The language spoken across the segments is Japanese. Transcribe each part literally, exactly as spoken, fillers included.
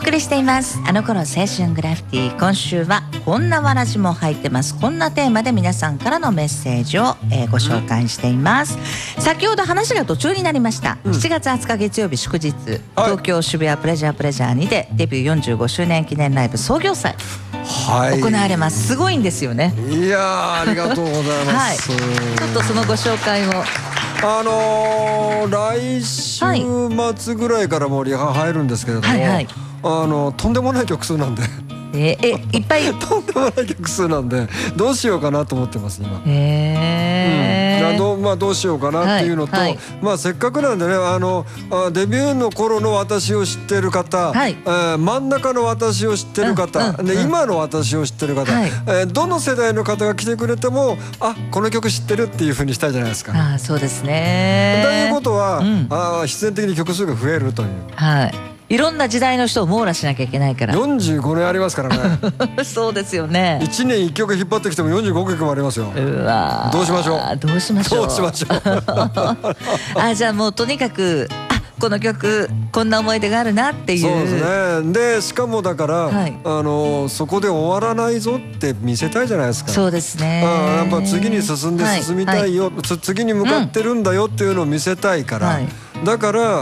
送りしていますあの頃青春グラフィティ。今週はこんなわらじも入ってます、こんなテーマで皆さんからのメッセージを、えー、ご紹介しています。先ほど話が途中になりました、うん、しちがつはつか月曜日祝日、東京渋谷プレジャープレジャーにてデビューよんじゅうごしゅうねん記念ライブ創業祭、はい、行われます。すごいんですよね。 いやーありがとうございます、 はい、ちょっとそのご紹介を。 あのー、来週末ぐらいからもうリハ入るんですけれども、はいはい、あのとんでもない曲数なんでええいっぱいとんでもない曲数なんでどうしようかなと思ってます今。 へー、 うん、どうまあどうしようかなっていうのと、はいはい、まあせっかくなんでね、あのデビューの頃の私を知ってる方、はい、えー、真ん中の私を知ってる方、うんうん、で今の私を知ってる方、はい、えー、どの世代の方が来てくれてもあこの曲知ってるっていう風にしたいじゃないですか。 あ、そうですね。 ということは、うん、あ必然的に曲数が増えるという。 はい。いろんな時代の人を網羅しなきゃいけないから。 よんじゅうごねんありますからねそうですよね。 いちねんいっきょく引っ張ってきてもよんじゅうごきょくもありますよ。 うわ、 どうしましょうどうしましょうどうしましょうあ、じゃあもうとにかくあこの曲こんな思い出があるなっていう。 そうですね。でしかもだから、はい、あのそこで終わらないぞって見せたいじゃないですか。 そうですね。 あやっぱ次に進んで進みたいよ、はいはい、次に向かってるんだよっていうのを見せたいから、うん、はい、だからあ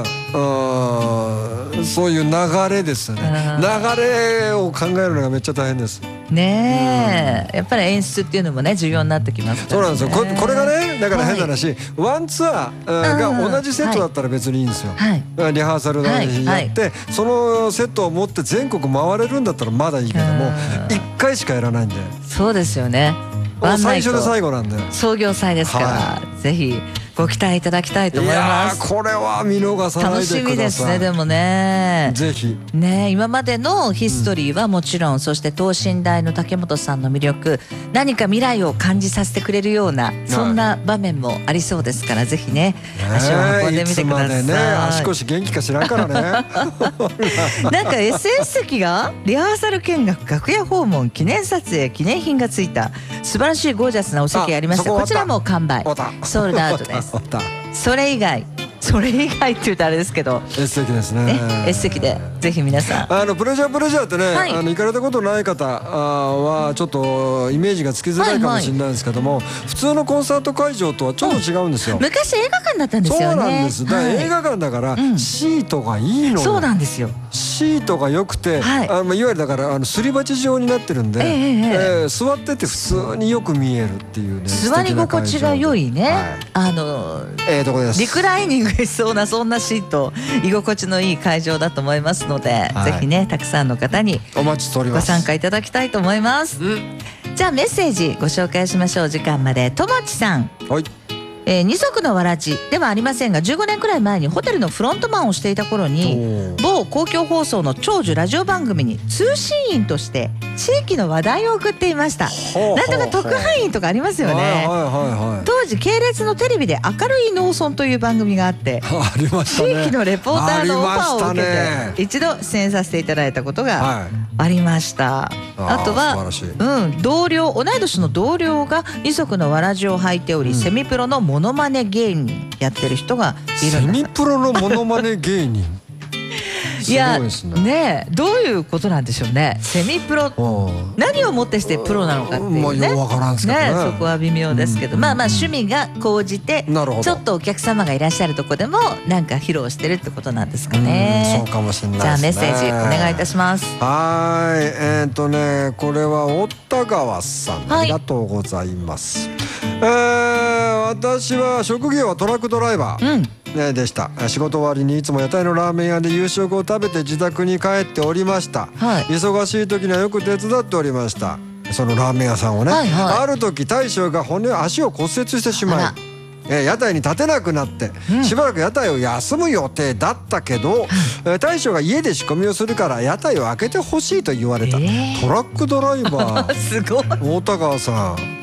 そういう流れですね。流れを考えるのがめっちゃ大変ですねえ、うん、やっぱり演出っていうのもね重要になってきますからね。 そうなんですよ。 こ, これがねだから変な話、はい、ワンツアーが同じセットだったら別にいいんですよ、はい、リハーサルだけやって、はいはい、そのセットを持って全国回れるんだったらまだいいけどもいっかいしかやらないんで。 そうですよね。 最初で最後なんで創業祭ですから、はい、ぜひご期待いただきたいと思います。 いやこれは見逃さないでください。 楽しみですね。でもねぜひね、今までのヒストリーはもちろん、うん、そして等身大の竹本さんの魅力、何か未来を感じさせてくれるようなそんな場面もありそうですから、ぜひね足を運んでみてください。いつまでね足腰元気か知らんからねなんか エスエス 席がリハーサル見学、楽屋訪問、記念撮影、記念品がついた素晴らしいゴージャスなお席がありまして、こちらも完売ソールドアウトです。それ以外それ以外って言うとあれですけど S 席ですね。 S 席でぜひ皆さんあのプレジャープレジャーってね、はい、あの行かれたことない方はちょっとイメージがつきづらいかもしれないですけども、はいはい、普通のコンサート会場とはちょっと違うんですよ。 昔映画館だったんですよね。 そうなんです。だから映画館だから、はい、シートがいいのよ。 そうなんですよ。 シートが良くて、はい、あのいわゆるだからあのすり鉢状になってるんで、えーえー、座ってて普通によく見えるっていうね。 座り心地が良いね、はい、あのええとこです。 リクライニングしそうなそんなシート、居心地のいい会場だと思いますので、はい、ぜひねたくさんの方にお待ちしております。 ご参加いただきたいと思います、うん、じゃあメッセージご紹介しましょう。時間まで。ともちさん、はい、えー、二足のわらじではありませんがじゅうごねんくらい前にホテルのフロントマンをしていた頃に某公共放送の長寿ラジオ番組に通信員として地域の話題を送っていました。なんとか特派員とかありますよね。当時系列のテレビで明るい農村という番組があってありましたね、 地域のレポーターのオファーを受けて一度出演させていただいたことがありました、はい、あ, あとは、うん、同僚同い年の同僚が二足のわらじを履いており、うん、セミプロのモノマネ芸人やってる人がいるんです。 セミプロのモノマネ芸人いやね、どういうことなんでしょうね。セミプロ何をもってしてプロなのかっていうね、まあ、よくわからんすけどね、そこは微妙ですけど、うん、まあまあ趣味が高じてちょっとお客様がいらっしゃるとこでもなんか披露してるってことなんですかね。 そうかもしれないですね。 じゃあメッセージお願いいたします。 はい、えー、っとねこれは太田川さん、はい、ありがとうございます。えー、私は職業はトラックドライバー、うんでした。仕事終わりにいつも屋台のラーメン屋で夕食を食べて自宅に帰っておりました、はい、忙しい時にはよく手伝っておりました。そのラーメン屋さんをね、はいはい、ある時大将が骨足を骨折してしまい、え屋台に立てなくなって、うん、しばらく屋台を休む予定だったけど、うん、大将が家で仕込みをするから屋台を開けてほしいと言われた、えー、トラックドライバーすごい大田川さん、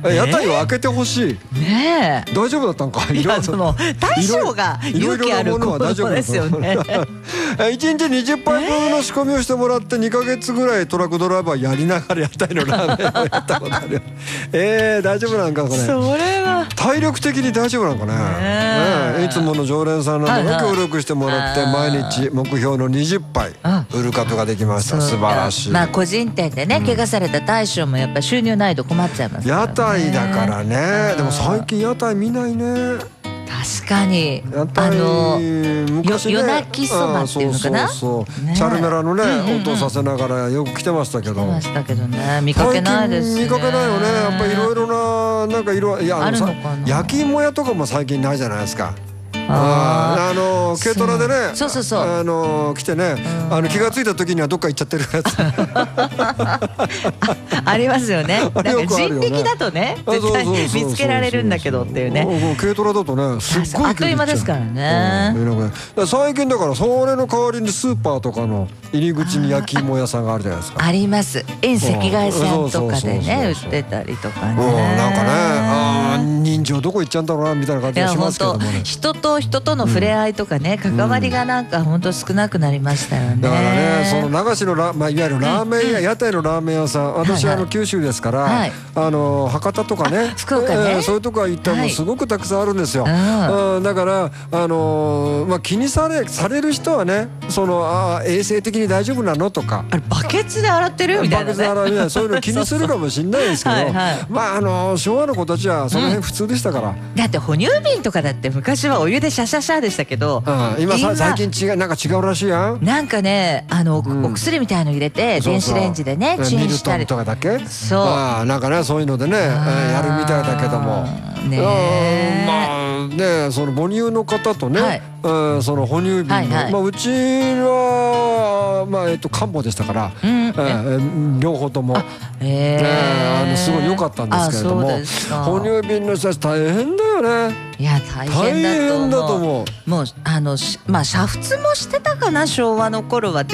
屋台を開けてほしい。 ねえ、 大丈夫だったんか。 いや、その大将が勇気あることですよね。 いちにちにじゅっぱいぶんの仕込みをしてもらってにかげつぐらいトラックドライバーやりながら屋台のラーメンをやったことあるよ。えー、大丈夫なんかこれ。 それは体力的に大丈夫なんかね。ね、いつもの常連さんなどが協力してもらって毎日目標のにじゅっぱい売ることができました。素晴らしい。 まあ個人店でね、怪我された大将もやっぱ収入ないと困っちゃいますからね。 屋台だからね。でも最近屋台見ないね。 確かに。あの夜泣きそばっていうのかな。 そうそうそう。チャルメラのね音させながらよく来てましたけど。 来てましたけどね。見かけないですね。 見かけないよね。やっぱりいろいろななんか色いやあのさ焼き芋屋とかも最近ないじゃないですか。あの軽トラでね、 そうそうそう、 あの来てね、あの気がついた時にはどっか行っちゃってるやつありますよね。なんか人力だとね絶対見つけられるんだけどっていうね。 軽トラだとねすっごいあっという間ですからね。 最近だからそれの代わりにスーパーとかの入り口に焼き芋屋さんがあるじゃないですか。 あります。遠赤外線とかでね売ってたりとかね。 なんかね、あ人情どこ行っちゃうんだろうなみたいな感じがしますけどもね。 人と人との触れ合いとかね、関わりがなんか本当少なくなりましたよね。 だからね、その流しのラ、まあ、いわゆるラーメン屋、屋台のラーメン屋さん、私あの九州ですから、あの博多とかね、 福岡ね、 そういうとこは行ったらもうすごくたくさんあるんですよ。だからあのまあ気にされされる人はね、そのあ衛生的に大丈夫なのとか、 あれバケツで洗ってるみたいなね、 バケツで洗うみたいなそういうの気にするかもしれないですけど、まああの昭和の子たちはその辺普通でしたから。 だって哺乳瓶とかだって昔はお湯でシャシャシャでしたけど、 今さ最近違うなんか違うらしいやん。 なんかね、あのお薬みたいの入れて電子レンジでねチンしたりとかだっけ。 そう、 なんかねそういうのでねやるみたいだけども、ねまあねその母乳の方とね、その哺乳瓶のまあうちはまあえっと漢方でしたから両方ともあのすごい良かったんですけれども、哺乳瓶の人たち大変だよね。 いや大変だと思う。もうあのまあ煮沸もしてたかな、昭和の頃は。